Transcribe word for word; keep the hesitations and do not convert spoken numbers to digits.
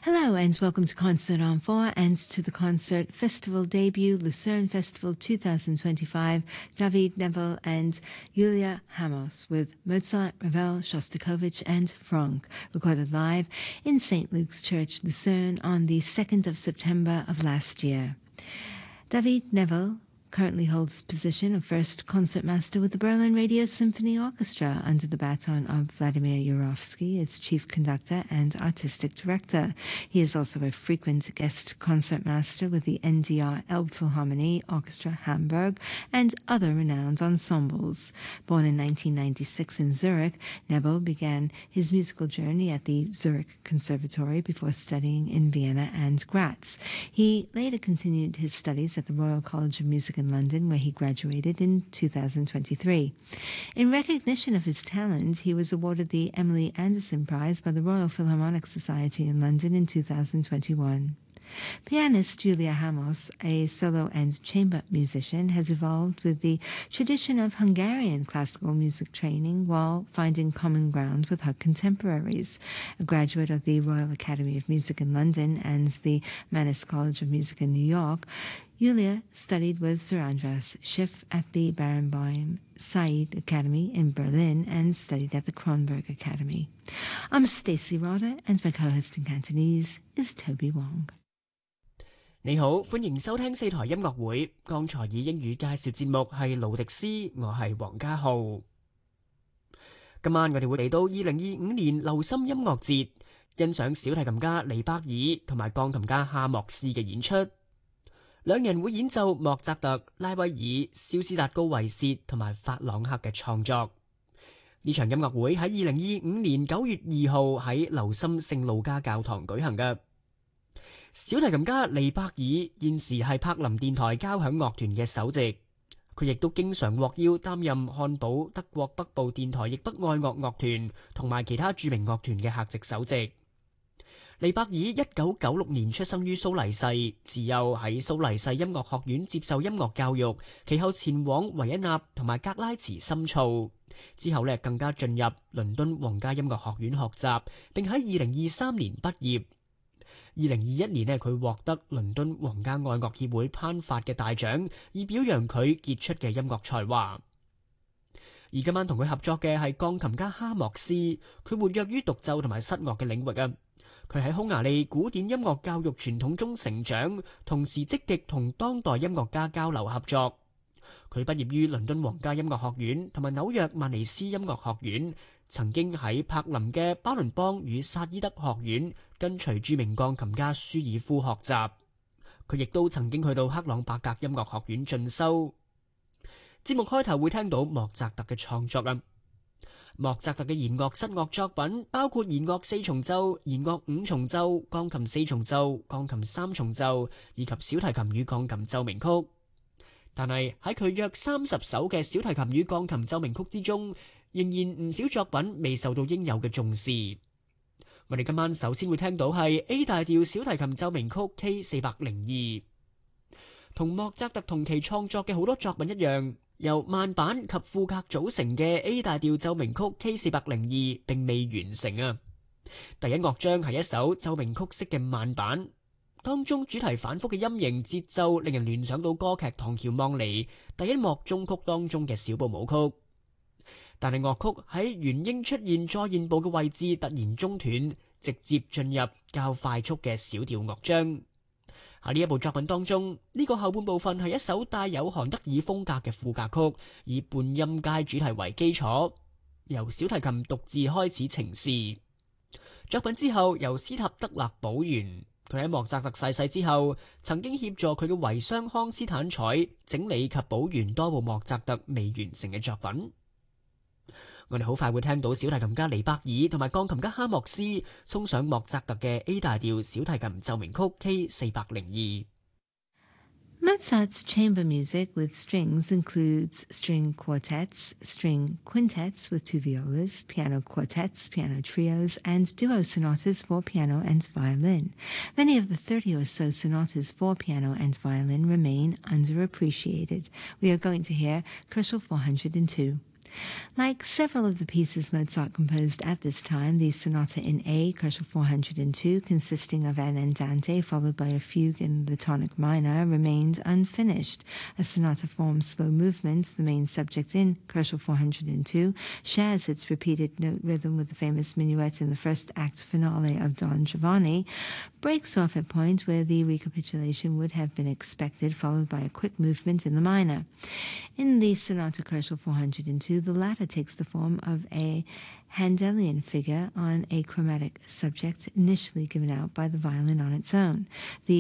Hello and welcome to Concert on four and to the concert festival debut, Lucerne Festival twenty twenty-five, David Neville and Yulia Hamos with Mozart, Ravel, Shostakovich and Franck, recorded live in Saint Luke's Church, Lucerne on the second of September of last year. David Neville currently holds the position of first concertmaster with the Berlin Radio Symphony Orchestra under the baton of Vladimir Yurovsky, its chief conductor and artistic director. He is also a frequent guest concertmaster with the N D R Elbphilharmonie Orchestra Hamburg and other renowned ensembles. Born in nineteen ninety-six in Zurich, Neville began his musical journey at the Zurich Conservatory before studying in Vienna and Graz. He later continued his studies at the Royal College of Music in London, where he graduated in two thousand twenty-three. In recognition of his talent, he was awarded the Emily Anderson Prize by the Royal Philharmonic Society in London in two thousand twenty-one. Pianist Julia Hamos, a solo and chamber musician, has evolved with the tradition of Hungarian classical music training while finding common ground with her contemporaries. A graduate of the Royal Academy of Music in London and the Mannes College of Music in New York, Julia studied with Sir Andras Schiff at the Barenboim Said Academy in Berlin and studied at the Kronberg Academy. I'm Stacey Rotter and my co-host in Cantonese is Toby Wong. 你好，歡迎收聽四台音樂會。剛才以英語介紹節目係勞迪斯，我係黃家浩。今晚我哋會嚟到二零二五年流心音樂節，欣賞小提琴家尼伯爾同埋鋼琴家哈莫斯嘅演出。兩人會演奏莫扎特、拉威爾、肖斯達高維薛同埋法朗克嘅創作。呢場音樂會喺二零二五年九月二號喺流心聖路加教堂舉行嘅。小提琴家尼伯爾現時係柏林電台交響樂團嘅首席，佢亦都經常獲邀擔任漢堡德國北部電台亦北愛樂樂團同埋其他著名樂團嘅客席首席。尼伯爾一九九六年出生於蘇黎世，自幼喺蘇黎世音樂學院接受音樂教育，其後前往維也納同埋格拉茨深造，之後呢更加進入倫敦皇家音樂學院學習，並喺二零二三年畢業。二零二一年呢，佢獲得倫敦皇家愛樂協會頒發嘅大獎，以表揚佢傑出嘅音樂才華。而今晚同佢合作嘅係鋼琴家哈莫斯，佢活躍於獨奏同埋室樂嘅領域啊。佢喺匈牙利古典音樂教育傳統中成長，同時積極同當代音樂家交流合作。佢畢業於倫敦皇家音樂學院同埋紐約曼尼斯音樂學院，曾經喺柏林嘅巴倫邦與薩伊德學院跟隨著名鋼琴家舒爾夫學習。佢亦都曾經去到克朗伯格音樂學院進修。節目開頭會聽到莫扎特嘅創作啊。莫扎特嘅弦樂室樂作品包括弦樂四重奏、弦樂五重奏、鋼琴四重奏、鋼琴三重奏以及小提琴與鋼琴奏鳴曲。但係喺佢約三十首嘅小提琴與鋼琴奏鳴曲之中，仍然唔少作品未受到應有嘅重視。我哋今晚首先會聽到係 A 大調小提琴奏鳴曲 K 四百零二，同莫扎特同期創作嘅好多作品一樣，由慢板及賦格組成嘅 A 大調奏鳴曲 K 四百零二並未完成啊。第一樂章係一首奏鳴曲式嘅慢板，當中主題反覆嘅音型節奏令人聯想到歌劇《唐喬望尼》第一幕中曲當中嘅小步舞曲。但係樂曲喺元音出現再現部嘅位置突然中斷，直接進入較快速嘅小調樂章。喺呢一部作品當中，呢個後半部分係一首帶有韓德爾風格嘅賦格曲，以半音階主題為基礎，由小提琴獨自開始呈示。作品之後由斯塔德勒補完。佢喺莫扎特逝世之後，曾經協助佢嘅遺孀康斯坦采整理及補完多部莫扎特未完成嘅作品。我哋好快會聽到小提琴家尼伯爾同埋鋼琴家哈莫斯送上莫扎特嘅 A 大調小提琴奏鳴曲 K 四百零二。 Mozart's chamber music with strings includes string quartets, string quintets with two violas, piano quartets, piano trios, and duo sonatas for piano and violin. Many of the thirty or so sonatas for piano and violin remain underappreciated. We are going to hear Koshel four hundred two. Like several of the pieces Mozart composed at this time, the Sonata in A, Crucial four hundred two, consisting of an andante followed by a fugue in the tonic minor, remained unfinished. A sonata form slow movement, the main subject in Crucial four hundred two, shares its repeated note rhythm with the famous minuet in the first act finale of Don Giovanni, breaks off at point where the recapitulation would have been expected, followed by a quick movement in the minor. In the Sonata Crucial four hundred two, the latter takes the form of a Handelian figure on a chromatic subject initially given out by the violin on its own. The